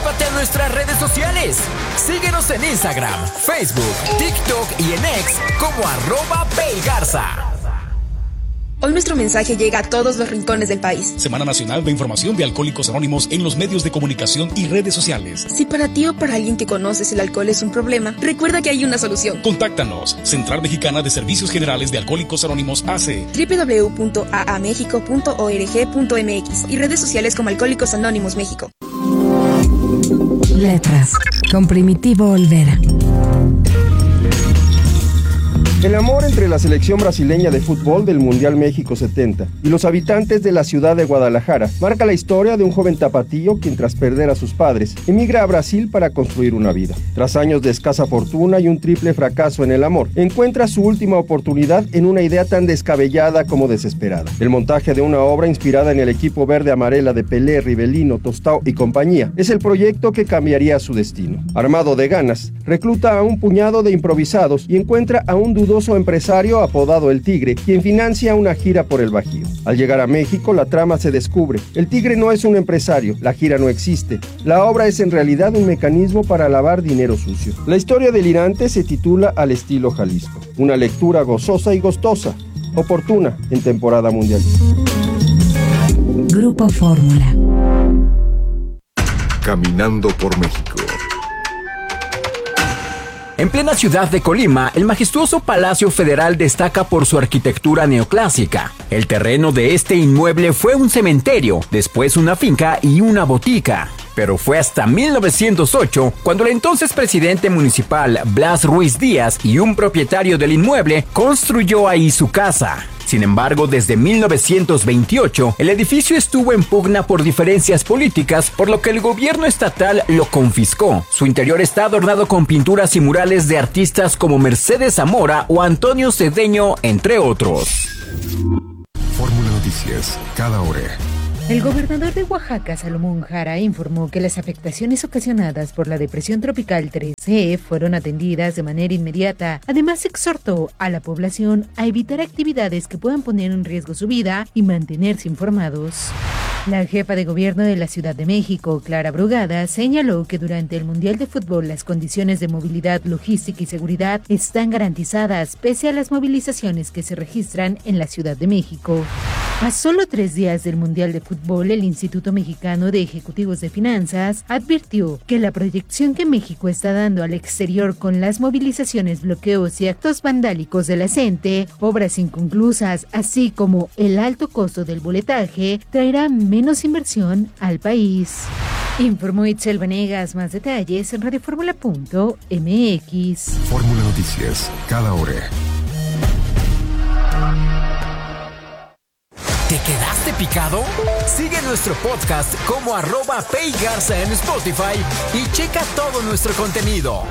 Súmate a nuestras redes sociales. Síguenos en Instagram, Facebook, TikTok y en X como @PayGarza. Hoy nuestro mensaje llega a todos los rincones del país. Semana Nacional de Información de Alcohólicos Anónimos en los medios de comunicación y redes sociales. Si para ti o para alguien que conoces el alcohol es un problema, recuerda que hay una solución. Contáctanos. Central Mexicana de Servicios Generales de Alcohólicos Anónimos AC. www.aamexico.org.mx y redes sociales como Alcohólicos Anónimos México. Letras, con Primitivo Olvera. El amor entre la selección brasileña de fútbol del Mundial México 70 y los habitantes de la ciudad de Guadalajara marca la historia de un joven tapatío quien, tras perder a sus padres, emigra a Brasil para construir una vida. Tras años de escasa fortuna y un triple fracaso en el amor, encuentra su última oportunidad en una idea tan descabellada como desesperada. El montaje de una obra inspirada en el equipo verde-amarela de Pelé, Rivelino, Tostao y compañía es el proyecto que cambiaría su destino. Armado de ganas, recluta a un puñado de improvisados y encuentra a un dudoso empresario apodado El Tigre, quien financia una gira por el Bajío. Al llegar a México, la trama se descubre. El Tigre no es un empresario, la gira no existe. La obra es en realidad un mecanismo para lavar dinero sucio. La historia delirante se titula Al estilo Jalisco. Una lectura gozosa y gustosa, oportuna en temporada mundial. Grupo Fórmula. Caminando por México. En plena ciudad de Colima, el majestuoso Palacio Federal destaca por su arquitectura neoclásica. El terreno de este inmueble fue un cementerio, después una finca y una botica. Pero fue hasta 1908 cuando el entonces presidente municipal Blas Ruiz Díaz y un propietario del inmueble construyó ahí su casa. Sin embargo, desde 1928, el edificio estuvo en pugna por diferencias políticas, por lo que el gobierno estatal lo confiscó. Su interior está adornado con pinturas y murales de artistas como Mercedes Zamora o Antonio Cedeño, entre otros. Fórmula Noticias, cada hora. El gobernador de Oaxaca, Salomón Jara, informó que las afectaciones ocasionadas por la depresión tropical 3E fueron atendidas de manera inmediata. Además, exhortó a la población a evitar actividades que puedan poner en riesgo su vida y mantenerse informados. La jefa de gobierno de la Ciudad de México, Clara Brugada, señaló que durante el Mundial de Fútbol las condiciones de movilidad, logística y seguridad están garantizadas pese a las movilizaciones que se registran en la Ciudad de México. A solo 3 días del Mundial de Fútbol, el Instituto Mexicano de Ejecutivos de Finanzas advirtió que la proyección que México está dando al exterior con las movilizaciones, bloqueos y actos vandálicos de la gente, obras inconclusas, así como el alto costo del boletaje, traerá menos inversión al país. Informó Itzel Vanegas. Más detalles en radioformula.mx. Fórmula Noticias, cada hora. ¿Te quedaste picado? Sigue nuestro podcast como @PayGarza en Spotify y checa todo nuestro contenido.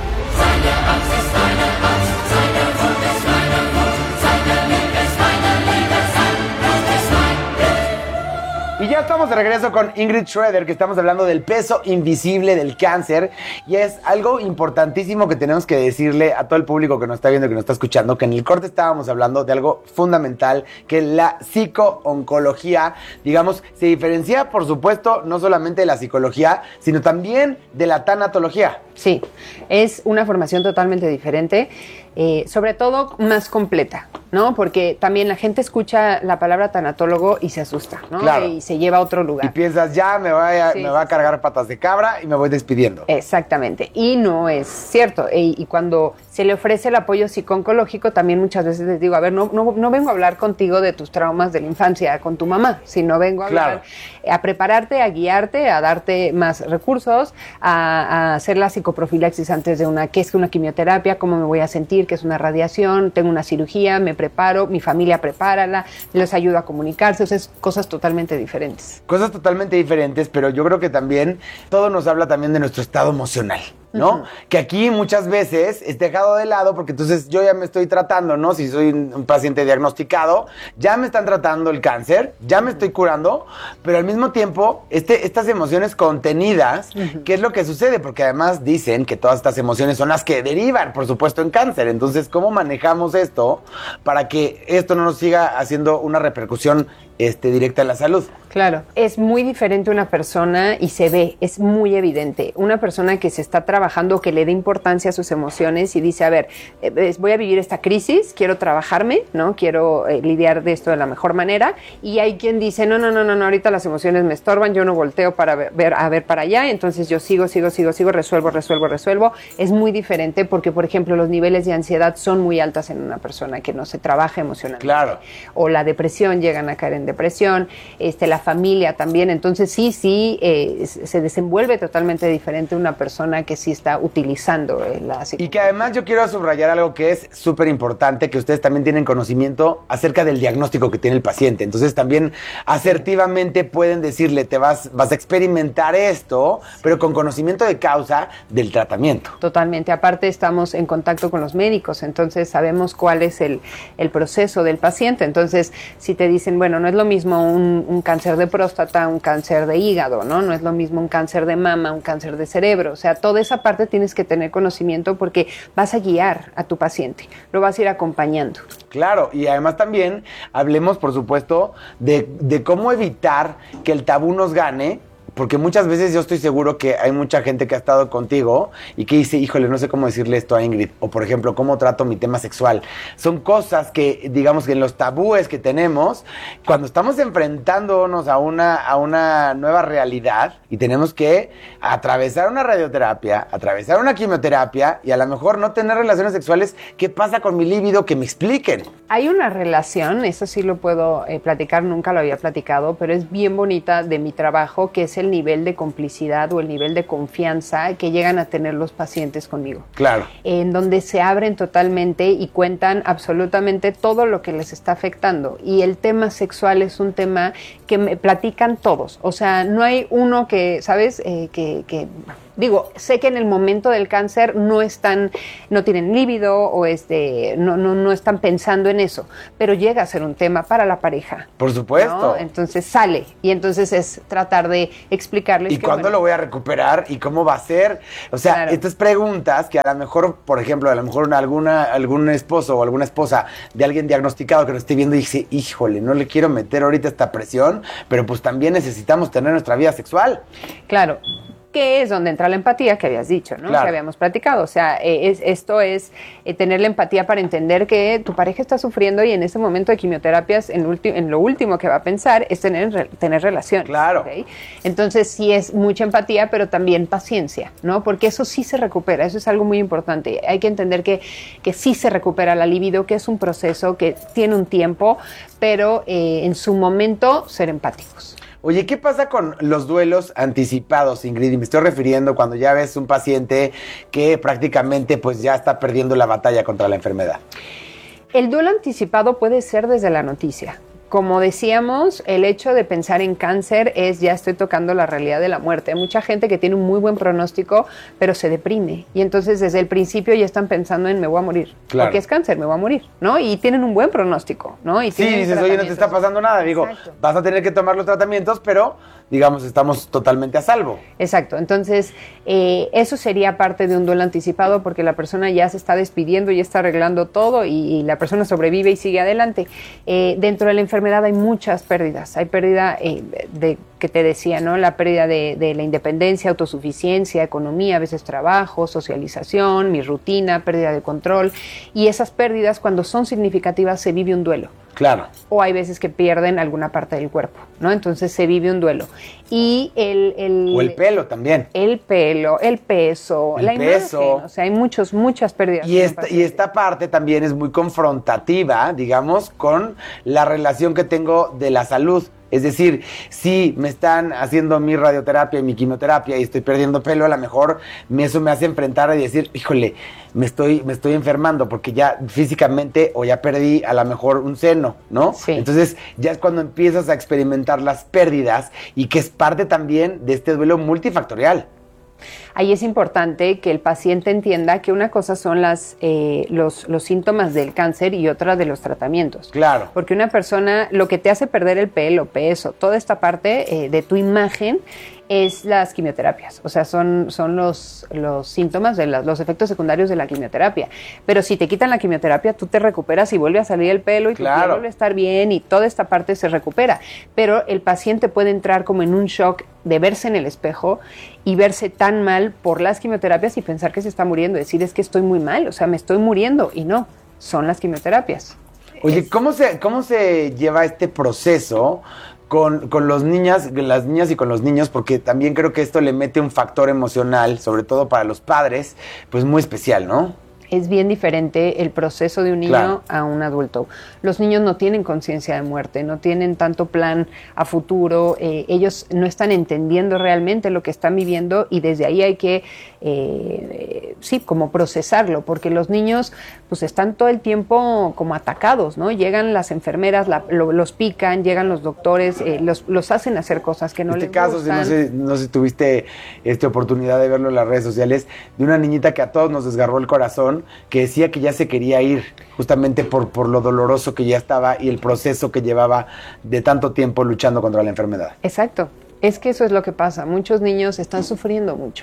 Y ya estamos de regreso con Ingrid Schroeder, que estamos hablando del peso invisible del cáncer. Y es algo importantísimo que tenemos que decirle a todo el público que nos está viendo y que nos está escuchando, que en el corte estábamos hablando de algo fundamental, que la psico-oncología, digamos, se diferencia, por supuesto, no solamente de la psicología, sino también de la tanatología. Sí, es una formación totalmente diferente, sobre todo más completa, ¿no? Porque también la gente escucha la palabra tanatólogo y se asusta, ¿no? Claro. Y se lleva a otro lugar. Y piensas, ya me va a cargar patas de cabra y me voy despidiendo. Exactamente, y no es cierto. Y cuando se le ofrece el apoyo psico-oncológico, también muchas veces les digo, a ver, no vengo a hablar contigo de tus traumas de la infancia con tu mamá, sino vengo a hablar, a prepararte, a guiarte, a darte más recursos, a hacer la psicoprofilaxis antes de qué es una quimioterapia, cómo me voy a sentir, qué es una radiación, tengo una cirugía, me preparo, mi familia prepárala, les ayudo a comunicarse, o sea, es cosas totalmente diferentes. Cosas totalmente diferentes, pero yo creo que también todo nos habla también de nuestro estado emocional, ¿no? Uh-huh. Que aquí muchas veces es dejado de lado porque entonces yo ya me estoy tratando, ¿no? Si soy un paciente diagnosticado, ya me están tratando el cáncer, ya me estoy curando, pero al mismo tiempo estas emociones contenidas, uh-huh. ¿Qué es lo que sucede? Porque además dicen que todas estas emociones son las que derivan, por supuesto, en cáncer. Entonces, ¿cómo manejamos esto para que esto no nos siga haciendo una repercusión directa a la salud. Claro, es muy diferente una persona y se ve, es muy evidente. Una persona que se está trabajando, que le dé importancia a sus emociones y dice, a ver, voy a vivir esta crisis, quiero trabajarme, ¿no? Quiero lidiar de esto de la mejor manera. Y hay quien dice, no, ahorita las emociones me estorban, yo no volteo para ver para allá, entonces yo sigo, resuelvo. Es muy diferente porque, por ejemplo, los niveles de ansiedad son muy altas en una persona que no se trabaja emocionalmente. Claro. O la depresión, llegan a caer en depresión, la familia también, entonces sí, se desenvuelve totalmente diferente una persona que sí está utilizando la psicología. Y que además yo quiero subrayar algo que es súper importante, que ustedes también tienen conocimiento acerca del diagnóstico que tiene el paciente, entonces también asertivamente pueden decirle, vas a experimentar esto, pero con conocimiento de causa del tratamiento. Totalmente, aparte estamos en contacto con los médicos, entonces sabemos cuál es el proceso del paciente, entonces si te dicen, bueno, no es lo mismo un cáncer de próstata, un cáncer de hígado, ¿no? No es lo mismo un cáncer de mama, un cáncer de cerebro. O sea, toda esa parte tienes que tener conocimiento porque vas a guiar a tu paciente, lo vas a ir acompañando. Claro, y además también hablemos, por supuesto, de cómo evitar que el tabú nos gane. Porque muchas veces yo estoy seguro que hay mucha gente que ha estado contigo y que dice, híjole, no sé cómo decirle esto a Ingrid. O, por ejemplo, cómo trato mi tema sexual. Son cosas que, digamos, que en los tabúes que tenemos, cuando estamos enfrentándonos a una nueva realidad y tenemos que atravesar una radioterapia, atravesar una quimioterapia y a lo mejor no tener relaciones sexuales, ¿qué pasa con mi líbido? Que me expliquen. Hay una relación, eso sí lo puedo platicar, nunca lo había platicado, pero es bien bonita de mi trabajo, que es el nivel de complicidad o el nivel de confianza que llegan a tener los pacientes conmigo. Claro. En donde se abren totalmente y cuentan absolutamente todo lo que les está afectando. Y el tema sexual es un tema que me platican todos. O sea, no hay uno que, ¿sabes? Digo, sé que en el momento del cáncer no tienen líbido o no están pensando en eso, pero llega a ser un tema para la pareja. Por supuesto. ¿No? Entonces sale y entonces es tratar de explicarles. ¿Y cuándo lo voy a recuperar? ¿Y cómo va a ser? O sea, claro, estas preguntas que a lo mejor, por ejemplo, algún esposo o alguna esposa de alguien diagnosticado que nos esté viendo y dice, híjole, no le quiero meter ahorita esta presión, pero pues también necesitamos tener nuestra vida sexual. Claro. Que es donde entra la empatía que habías dicho, ¿no? Claro. Que habíamos platicado. O sea, esto es tener la empatía para entender que tu pareja está sufriendo y en ese momento de quimioterapias, en lo último que va a pensar es tener relaciones. Claro. ¿Okay? Entonces sí es mucha empatía, pero también paciencia, ¿no? Porque eso sí se recupera, eso es algo muy importante. Hay que entender que sí se recupera la libido, que es un proceso que tiene un tiempo, pero en su momento ser empáticos. Oye, ¿qué pasa con los duelos anticipados, Ingrid? Y me estoy refiriendo cuando ya ves un paciente que prácticamente pues ya está perdiendo la batalla contra la enfermedad. El duelo anticipado puede ser desde la noticia. Como decíamos, el hecho de pensar en cáncer es ya estoy tocando la realidad de la muerte. Hay mucha gente que tiene un muy buen pronóstico, pero se deprime. Y entonces desde el principio ya están pensando en me voy a morir. Claro. Porque es cáncer, me voy a morir, ¿no? Y tienen un buen pronóstico, ¿no? Y sí, dices, oye, no te está pasando nada. Digo, exacto, vas a tener que tomar los tratamientos, pero digamos, estamos totalmente a salvo. Exacto. Entonces, eso sería parte de un duelo anticipado porque la persona ya se está despidiendo, ya está arreglando todo y la persona sobrevive y sigue adelante. Dentro de la enfermedad hay muchas pérdidas. Hay pérdida que te decía, ¿no? La pérdida de la independencia, autosuficiencia, economía, a veces trabajo, socialización, mi rutina, pérdida de control. Y esas pérdidas, cuando son significativas, se vive un duelo. Claro. O hay veces que pierden alguna parte del cuerpo, ¿no? Entonces se vive un duelo. Y o el pelo también. El pelo, el peso, la imagen. O sea, hay muchas pérdidas. Y esta parte también es muy confrontativa, digamos, con la relación que tengo de la salud. Es decir, si me están haciendo mi radioterapia y mi quimioterapia y estoy perdiendo pelo, a lo mejor eso me hace enfrentar y decir, híjole, me estoy enfermando porque ya físicamente o ya perdí a lo mejor un seno, ¿no? Sí. Entonces ya es cuando empiezas a experimentar las pérdidas y que es parte también de este duelo multifactorial. Ahí es importante que el paciente entienda que una cosa son los síntomas del cáncer y otra de los tratamientos. Claro. Porque una persona, lo que te hace perder el pelo, peso, toda esta parte de tu imagen es las quimioterapias. O sea, son los síntomas de los efectos secundarios de la quimioterapia. Pero si te quitan la quimioterapia, tú te recuperas y vuelve a salir el pelo y tu piel vuelve a estar bien y toda esta parte se recupera. Pero el paciente puede entrar como en un shock de verse en el espejo y verse tan mal por las quimioterapias y pensar que se está muriendo, decir es que estoy muy mal, o sea, me estoy muriendo, y no, son las quimioterapias. Oye, ¿cómo se lleva este proceso con las niñas y con los niños? Porque también creo que esto le mete un factor emocional, sobre todo para los padres, pues muy especial, ¿no? Es bien diferente el proceso de un niño a un adulto. Los niños no tienen conciencia de muerte, no tienen tanto plan a futuro, ellos no están entendiendo realmente lo que están viviendo y desde ahí hay que, como procesarlo, porque los niños pues están todo el tiempo como atacados, ¿no? Llegan las enfermeras, los pican, llegan los doctores, los hacen hacer cosas que no les gustan. En este caso, no sé si tuviste oportunidad de verlo en las redes sociales, de una niñita que a todos nos desgarró el corazón, que decía que ya se quería ir, justamente por lo doloroso que ya estaba y el proceso que llevaba de tanto tiempo luchando contra la enfermedad. Exacto. Es que eso es lo que pasa. Muchos niños están sufriendo mucho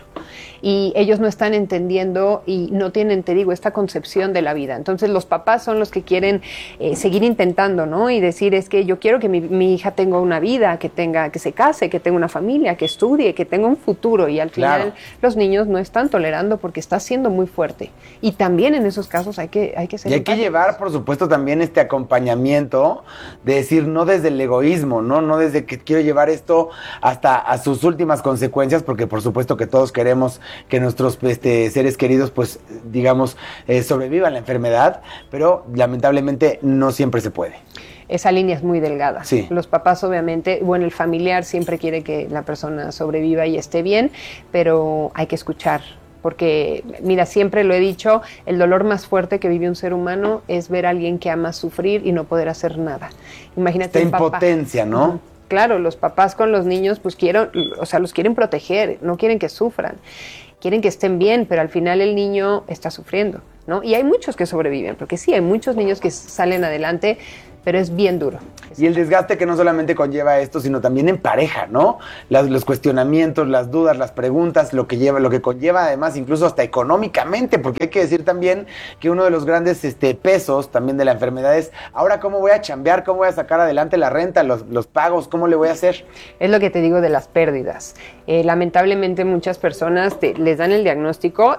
y ellos no están entendiendo y no tienen, te digo, esta concepción de la vida. Entonces los papás son los que quieren seguir intentando, ¿no? Y decir, es que yo quiero que mi hija tenga una vida, que se case, que tenga una familia, que estudie, que tenga un futuro. Y al final los niños no están tolerando porque está siendo muy fuerte. Y también en esos casos hay que ser Y hay que llevar, por supuesto, también este acompañamiento de decir, no desde el egoísmo, no desde que quiero llevar esto hasta a sus últimas consecuencias, porque por supuesto que todos queremos que nuestros seres queridos, pues, digamos, sobrevivan la enfermedad, pero lamentablemente no siempre se puede. Esa línea es muy delgada. Sí. Los papás, obviamente, el familiar siempre quiere que la persona sobreviva y esté bien, pero hay que escuchar. Porque, mira, siempre lo he dicho, el dolor más fuerte que vive un ser humano es ver a alguien que ama sufrir y no poder hacer nada. Imagínate esta impotencia, ¿no? Claro, los papás con los niños pues los quieren proteger, no quieren que sufran, quieren que estén bien, pero al final el niño está sufriendo, ¿no? Y hay muchos que sobreviven, porque sí, hay muchos niños que salen adelante, pero es bien duro. Y el desgaste que no solamente conlleva esto, sino también en pareja, ¿no? Los cuestionamientos, las dudas, las preguntas, lo que conlleva además incluso hasta económicamente, porque hay que decir también que uno de los grandes pesos también de la enfermedad es, ahora cómo voy a chambear, cómo voy a sacar adelante la renta, los pagos, cómo le voy a hacer. Es lo que te digo de las pérdidas. Lamentablemente muchas personas les dan el diagnóstico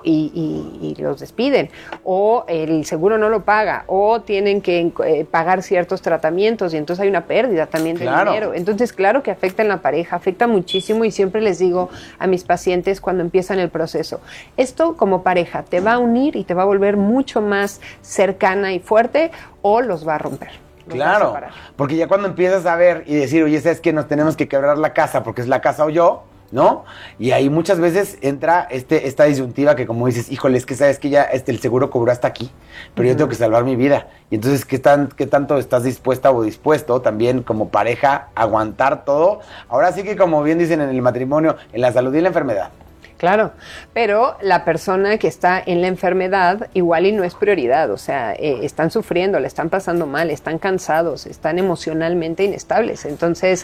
y los despiden, o el seguro no lo paga, o tienen que pagar ciertos tratamientos y entonces hay una pérdida también de dinero. Entonces, claro que afecta en la pareja, afecta muchísimo y siempre les digo a mis pacientes cuando empiezan el proceso, esto como pareja te va a unir y te va a volver mucho más cercana y fuerte o los va a romper. Claro, porque ya cuando empiezas a ver y decir, oye, ¿sabes qué? Nos tenemos que quebrar la casa porque es la casa o yo, ¿no? Y ahí muchas veces entra esta disyuntiva que como dices, híjole, es que sabes que ya el seguro cobró hasta aquí, pero yo tengo que salvar mi vida. Y entonces, ¿qué tanto estás dispuesta o dispuesto también como pareja a aguantar todo? Ahora sí que como bien dicen en el matrimonio, en la salud y en la enfermedad. Claro, pero la persona que está en la enfermedad igual y no es prioridad, o sea, están sufriendo, le están pasando mal, están cansados, están emocionalmente inestables, entonces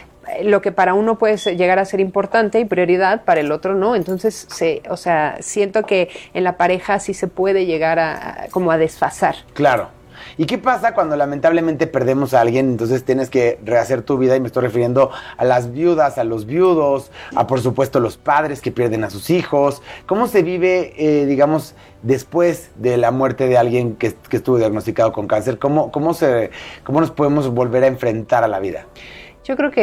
lo que para uno puede llegar a ser importante y prioridad, para el otro no. Entonces, siento que en la pareja sí se puede llegar a desfasar. Claro. ¿Y qué pasa cuando lamentablemente perdemos a alguien? Entonces tienes que rehacer tu vida, y me estoy refiriendo a las viudas, a los viudos, a por supuesto los padres que pierden a sus hijos. ¿Cómo se vive, digamos, después de la muerte de alguien que estuvo diagnosticado con cáncer? ¿Cómo nos podemos volver a enfrentar a la vida? Yo creo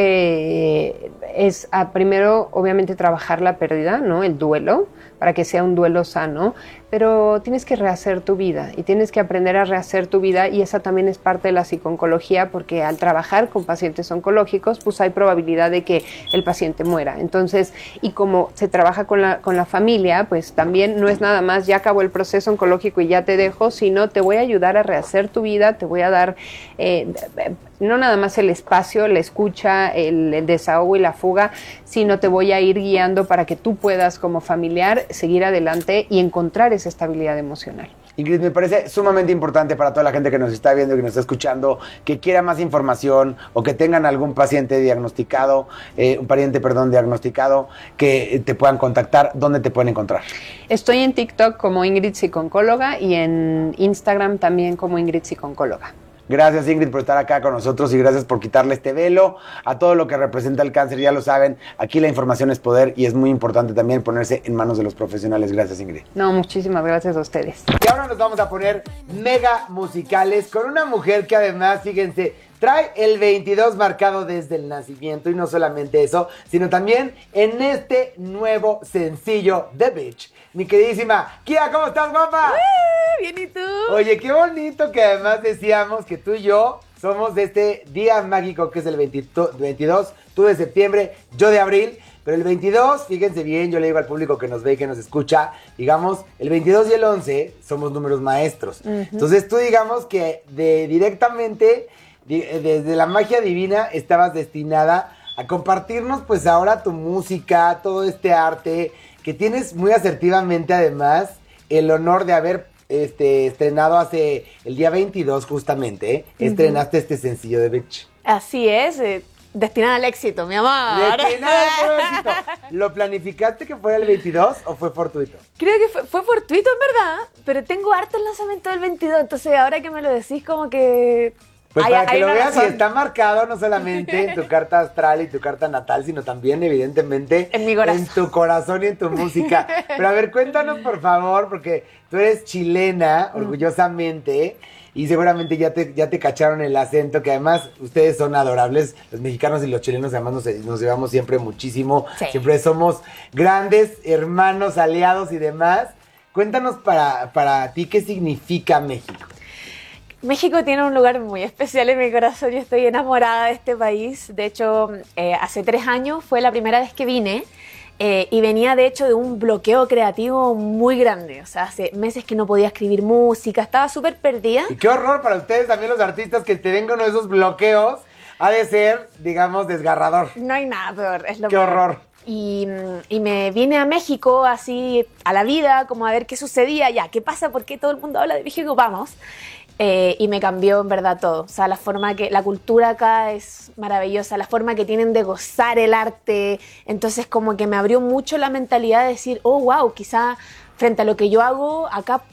que es primero, obviamente, trabajar la pérdida, ¿no? El duelo, para que sea un duelo sano, pero tienes que rehacer tu vida y tienes que aprender a rehacer tu vida, y esa también es parte de la psicooncología, porque al trabajar con pacientes oncológicos, pues hay probabilidad de que el paciente muera. Entonces, y como se trabaja con la familia, pues también no es nada más, ya acabó el proceso oncológico y ya te dejo, sino te voy a ayudar a rehacer tu vida, te voy a dar no nada más el espacio, la escucha, el desahogo y la fuga, sino te voy a ir guiando para que tú puedas como familiar seguir adelante y encontrar esa estabilidad emocional. Ingrid, me parece sumamente importante para toda la gente que nos está viendo y que nos está escuchando, que quiera más información o que tengan algún paciente diagnosticado, un pariente, diagnosticado, que te puedan contactar. ¿Dónde te pueden encontrar? Estoy en TikTok como Ingrid Psiconcóloga y en Instagram también como Ingrid Psiconcóloga. Gracias, Ingrid, por estar acá con nosotros y gracias por quitarle este velo a todo lo que representa el cáncer. Ya lo saben, aquí la información es poder y es muy importante también ponerse en manos de los profesionales. Gracias, Ingrid. No, muchísimas gracias a ustedes. Y ahora nos vamos a poner mega musicales con una mujer que además, fíjense, trae el 22 marcado desde el nacimiento y no solamente eso, sino también en este nuevo sencillo, The Bitch. Mi queridísima Kia, ¿cómo estás, guapa? Bien, ¿y tú? Oye, qué bonito que además decíamos que tú y yo somos de este día mágico que es el 22, tú de septiembre, yo de abril, pero el 22, fíjense bien, yo le digo al público que nos ve y que nos escucha, digamos, el 22 y el 11 somos números maestros. Entonces tú digamos que directamente, desde la magia divina, estabas destinada a compartirnos pues ahora tu música, todo este arte, que tienes muy asertivamente además el honor de haber estrenado hace el día 22 justamente, estrenaste este sencillo de Bitch. Así es, destinada al éxito, mi amor. Destinada al éxito. ¿Lo planificaste que fuera el 22 o fue fortuito? Creo que fue fortuito en verdad, pero tengo harto el lanzamiento del 22, entonces ahora que me lo decís como que... Pues para que lo veas, y está marcado no solamente en tu carta astral y tu carta natal, sino también, evidentemente, en mi corazón. En tu corazón y en tu música. Pero a ver, cuéntanos, por favor, porque tú eres chilena, orgullosamente, y seguramente ya te cacharon el acento, que además ustedes son adorables. Los mexicanos y los chilenos además nos llevamos siempre muchísimo. Sí. Siempre somos grandes hermanos, aliados y demás. Cuéntanos para ti qué significa México. México tiene un lugar muy especial en mi corazón. Yo estoy enamorada de este país. De hecho, hace 3 años fue la primera vez que vine y venía de hecho de un bloqueo creativo muy grande. O sea, hace meses que no podía escribir música, estaba súper perdida. Y qué horror para ustedes también los artistas que te vengan uno de esos bloqueos. Ha de ser, digamos, desgarrador. No hay nada peor, es lo Qué peor. Horror. Y me vine a México así a la vida, como a ver qué sucedía, ya, qué pasa, por qué todo el mundo habla de México, vamos. Y me cambió en verdad todo. O sea, la cultura acá es maravillosa, la forma que tienen de gozar el arte. Entonces como que me abrió mucho la mentalidad de decir, oh, wow, quizá frente a lo que yo hago, acá